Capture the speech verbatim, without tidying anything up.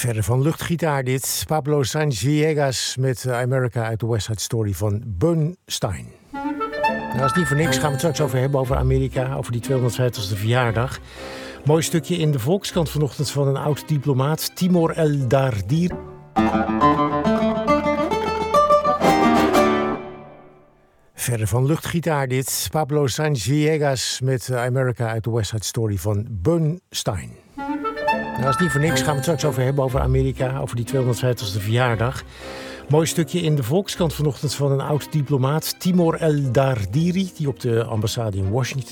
Verder van luchtgitaar dit. Pablo Sainz Villegas met America uit de West Side Story van Bernstein. Nou, dat is niet voor niks. Gaan we het straks over hebben, over Amerika, over die tweehonderdvijftigste verjaardag. Mooi stukje in de Volkskrant vanochtend van een oud-diplomaat, Timor El-Dardir. Verder van luchtgitaar dit. Pablo Sainz Villegas met America uit de West Side Story van Bernstein. Nou, dat is niet voor niks. Gaan we het straks over hebben, over Amerika, over die tweehonderdvijftigste verjaardag. Mooi stukje in de Volkskrant vanochtend van een oud-diplomaat, Timor El-Dardiri, die op de ambassade in Washington